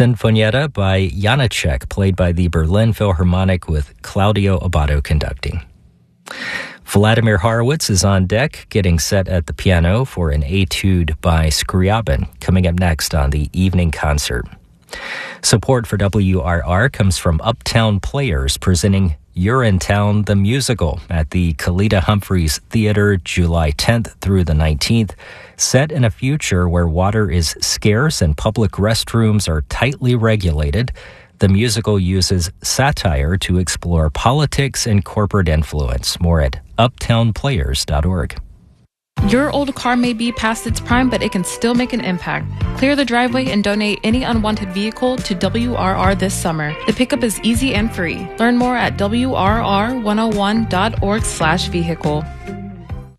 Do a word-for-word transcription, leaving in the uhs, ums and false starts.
Sinfonietta by Janacek, played by the Berlin Philharmonic with Claudio Abbado conducting. Vladimir Horowitz is on deck, getting set at the piano for an etude by Scriabin, coming up next on the evening concert. Support for W R R comes from Uptown Players, presenting Urinetown the Musical at the Kalita Humphreys Theater July tenth through the nineteenth. Set in a future where water is scarce and public restrooms are tightly regulated, the musical uses satire to explore politics and corporate influence. More at uptown players dot org. Your old car may be past its prime, but it can still make an impact. Clear the driveway and donate any unwanted vehicle to W R R this summer. The pickup is easy and free. Learn more at W R R one oh one dot org slash vehicle.